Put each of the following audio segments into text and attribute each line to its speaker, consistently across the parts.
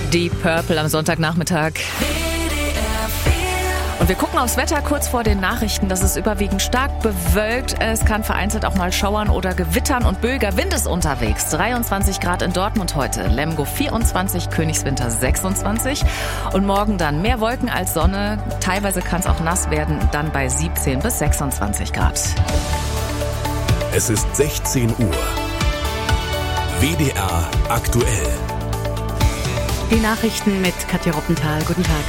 Speaker 1: Deep Purple am Sonntagnachmittag. Und wir gucken aufs Wetter kurz vor den Nachrichten. Das ist überwiegend stark bewölkt. Es kann vereinzelt auch mal schauern oder gewittern und böiger Wind ist unterwegs. 23 Grad in Dortmund heute, Lemgo 24, Königswinter 26 und morgen dann mehr Wolken als Sonne. Teilweise kann es auch nass werden, dann bei 17 bis 26 Grad.
Speaker 2: Es ist 16 Uhr. WDR aktuell.
Speaker 3: Die Nachrichten mit Katja Roppenthal. Guten Tag.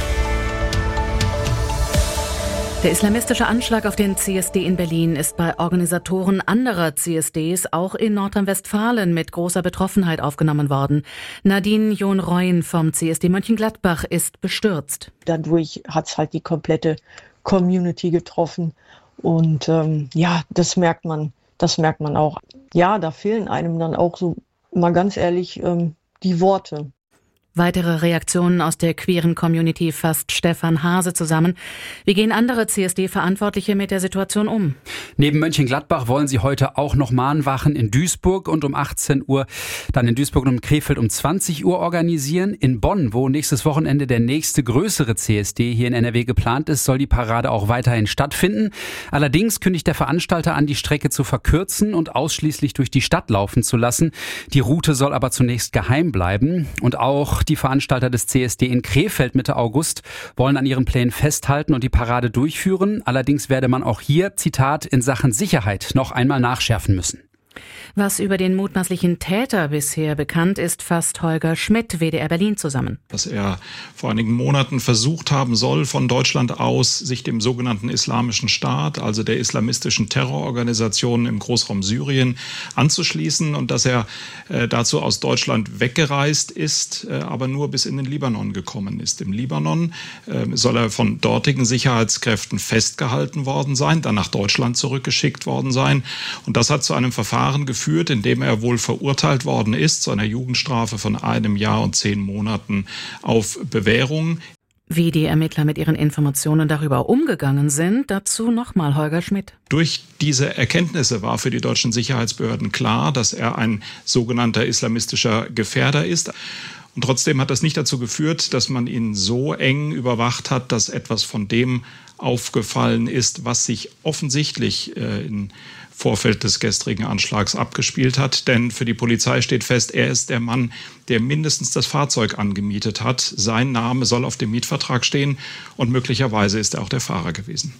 Speaker 3: Der islamistische Anschlag auf den CSD in Berlin ist bei Organisatoren anderer CSDs auch in Nordrhein-Westfalen mit großer Betroffenheit aufgenommen worden. Nadine John-Reuen vom CSD Mönchengladbach ist bestürzt.
Speaker 4: Dadurch hat es halt die komplette Community getroffen und das merkt man auch. Ja, da fehlen einem dann auch so, mal ganz ehrlich, die Worte.
Speaker 3: Weitere Reaktionen aus der queeren Community fasst Stefan Hase zusammen. Wie gehen andere CSD-Verantwortliche mit der Situation um?
Speaker 5: Neben Mönchengladbach wollen sie heute auch noch Mahnwachen in Duisburg und um 18 Uhr dann in Duisburg und Krefeld um 20 Uhr organisieren. In Bonn, wo nächstes Wochenende der nächste größere CSD hier in NRW geplant ist, soll die Parade auch weiterhin stattfinden. Allerdings kündigt der Veranstalter an, die Strecke zu verkürzen und ausschließlich durch die Stadt laufen zu lassen. Die Route soll aber zunächst geheim bleiben. Und auch die Veranstalter des CSD in Krefeld Mitte August wollen an ihren Plänen festhalten und die Parade durchführen. Allerdings werde man auch hier, Zitat, in Sachen Sicherheit noch einmal nachschärfen müssen.
Speaker 3: Was über den mutmaßlichen Täter bisher bekannt ist, fasst Holger Schmidt, WDR Berlin, zusammen.
Speaker 6: Dass er vor einigen Monaten versucht haben soll, von Deutschland aus sich dem sogenannten Islamischen Staat, also der islamistischen Terrororganisation im Großraum Syrien, anzuschließen und dass er dazu aus Deutschland weggereist ist, aber nur bis in den Libanon gekommen ist. Im Libanon soll er von dortigen Sicherheitskräften festgehalten worden sein, dann nach Deutschland zurückgeschickt worden sein. Und das hat zu einem Verfahren geführt, in dem er wohl verurteilt worden ist, zu einer Jugendstrafe von 1 Jahr und 10 Monaten auf Bewährung.
Speaker 3: Wie die Ermittler mit ihren Informationen darüber umgegangen sind, dazu nochmal Holger Schmidt.
Speaker 6: Durch diese Erkenntnisse war für die deutschen Sicherheitsbehörden klar, dass er ein sogenannter islamistischer Gefährder ist. Und trotzdem hat das nicht dazu geführt, dass man ihn so eng überwacht hat, dass etwas von dem aufgefallen ist, was sich offensichtlich im Vorfeld des gestrigen Anschlags abgespielt hat. Denn für die Polizei steht fest, er ist der Mann, der mindestens das Fahrzeug angemietet hat. Sein Name soll auf dem Mietvertrag stehen und möglicherweise ist er auch der Fahrer gewesen.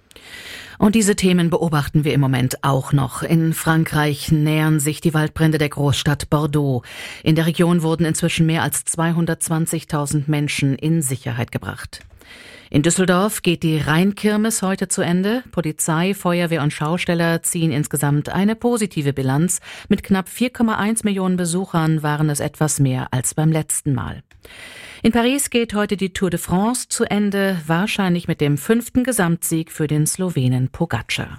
Speaker 3: Und diese Themen beobachten wir im Moment auch noch. In Frankreich nähern sich die Waldbrände der Großstadt Bordeaux. In der Region wurden inzwischen mehr als 220.000 Menschen in Sicherheit gebracht. In Düsseldorf geht die Rheinkirmes heute zu Ende. Polizei, Feuerwehr und Schausteller ziehen insgesamt eine positive Bilanz. Mit knapp 4,1 Millionen Besuchern waren es etwas mehr als beim letzten Mal. In Paris geht heute die Tour de France zu Ende, wahrscheinlich mit dem 5. Gesamtsieg für den Slowenen Pogačar.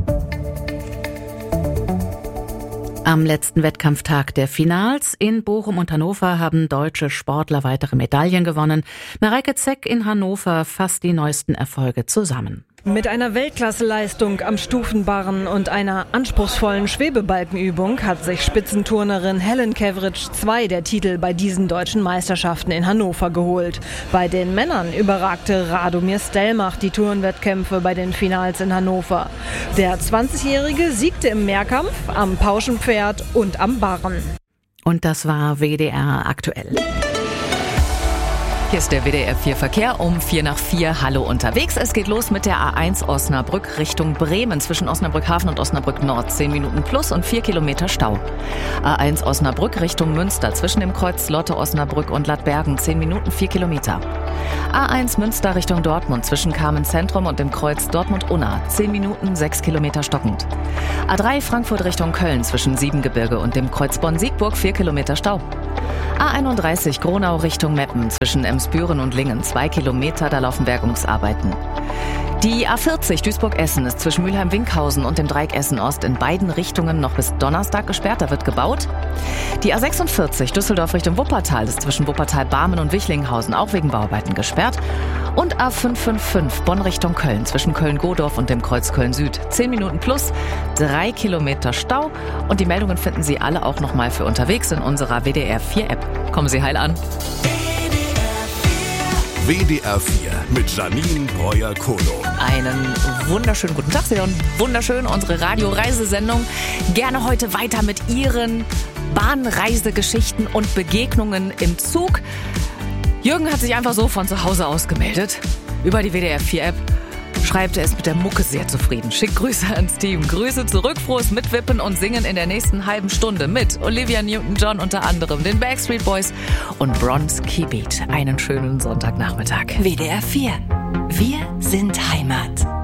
Speaker 3: Am letzten Wettkampftag der Finals in Bochum und Hannover haben deutsche Sportler weitere Medaillen gewonnen. Mareike Zeck in Hannover fasst die neuesten Erfolge zusammen.
Speaker 7: Mit einer Weltklasseleistung am Stufenbarren und einer anspruchsvollen Schwebebalkenübung hat sich Spitzenturnerin Helen Kevritsch 2 der Titel bei diesen deutschen Meisterschaften in Hannover geholt. Bei den Männern überragte Radomir Stelmach die Turnwettkämpfe bei den Finals in Hannover. Der 20-Jährige siegte im Mehrkampf, am Pauschenpferd und am Barren.
Speaker 3: Und das war WDR aktuell.
Speaker 1: Hier ist der WDR 4 Verkehr um 4:04. Hallo unterwegs. Es geht los mit der A1 Osnabrück Richtung Bremen. Zwischen Osnabrück Hafen und Osnabrück Nord 10 Minuten plus und 4 Kilometer Stau. A1 Osnabrück Richtung Münster. Zwischen dem Kreuz Lotte Osnabrück und Ladbergen 10 Minuten 4 Kilometer. A1 Münster Richtung Dortmund. Zwischen Carmen Zentrum und dem Kreuz Dortmund-Unna 10 Minuten 6 Kilometer stockend. A3 Frankfurt Richtung Köln. Zwischen Siebengebirge und dem Kreuz Bonn-Siegburg 4 Kilometer Stau. A31 Gronau Richtung Meppen. Zwischen Emsbüren und Lingen 2 Kilometer, da laufen Bergungsarbeiten. Die A40 Duisburg-Essen ist zwischen Mülheim-Winkhausen und dem Dreieck Essen-Ost in beiden Richtungen noch bis Donnerstag gesperrt, da wird gebaut. Die A46 Düsseldorf Richtung Wuppertal ist zwischen Wuppertal-Barmen und Wichlinghausen auch wegen Bauarbeiten gesperrt. Und A555 Bonn Richtung Köln zwischen Köln-Godorf und dem Kreuz Köln-Süd 10 Minuten plus, 3 Kilometer Stau. Und die Meldungen finden Sie alle auch nochmal für unterwegs in unserer WDR 4 App. Kommen Sie heil an.
Speaker 2: WDR 4 mit Janine Breuer-Kolo.
Speaker 1: Einen wunderschönen guten Tag, Sie hören wunderschön unsere Radio-Reisesendung. Gerne heute weiter mit Ihren Bahnreisegeschichten und Begegnungen im Zug. Jürgen hat sich einfach so von zu Hause aus gemeldet. Über die WDR 4-App. Schreibt, er ist mit der Mucke sehr zufrieden. Schickt Grüße ans Team. Grüße zurück, frohes Mitwippen und Singen in der nächsten halben Stunde mit Olivia Newton-John unter anderem, den Backstreet Boys und Bronski Beat. Einen schönen Sonntagnachmittag.
Speaker 8: WDR 4. Wir sind Heimat.